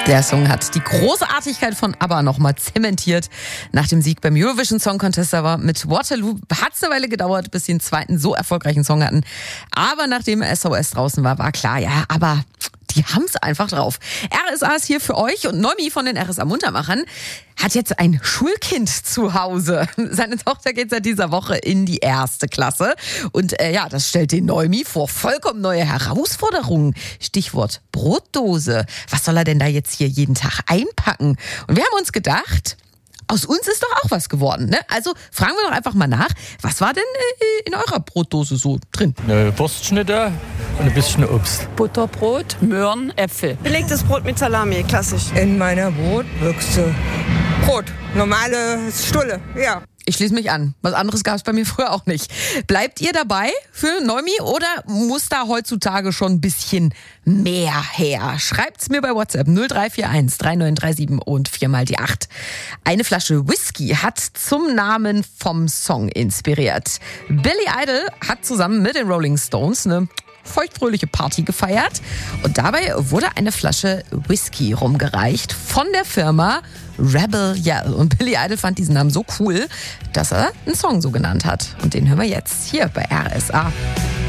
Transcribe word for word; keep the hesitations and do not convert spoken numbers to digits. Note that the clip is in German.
Der Song hat die Großartigkeit von ABBA nochmal zementiert. Nach dem Sieg beim Eurovision Song Contest, aber mit Waterloo hat es eine Weile gedauert, bis sie einen zweiten so erfolgreichen Song hatten. Aber nachdem S O S draußen war, war klar, ja, aber die haben es einfach drauf. R S A ist hier für euch und Noemi von den R S A Muntermachern hat jetzt ein Schulkind zu Hause. Seine Tochter geht seit dieser Woche in die erste Klasse. Und äh, ja, das stellt den Noemi vor vollkommen neue Herausforderungen. Stichwort Brotdose. Was soll er denn da jetzt hier jeden Tag einpacken? Und wir haben uns gedacht, aus uns ist doch auch was geworden, ne? Also fragen wir doch einfach mal nach, was war denn äh, in eurer Brotdose so drin? Eine Wurstschnitte und ein bisschen Obst. Butterbrot, Möhren, Äpfel. Belegtes Brot mit Salami, klassisch. In meiner Brotbüchse Brot, normale Stulle, ja. Ich schließe mich an. Was anderes gab es bei mir früher auch nicht. Bleibt ihr dabei für Noemi oder muss da heutzutage schon ein bisschen mehr her? Schreibt's mir bei WhatsApp null drei vier eins drei neun drei sieben und vier mal die acht. Eine Flasche Whisky hat zum Namen vom Song inspiriert. Billy Idol hat zusammen mit den Rolling Stones eine feuchtfröhliche Party gefeiert und dabei wurde eine Flasche Whisky rumgereicht von der Firma Rebel Yell. Und Billy Idol fand diesen Namen so cool, dass er einen Song so genannt hat. Und den hören wir jetzt hier bei R S A.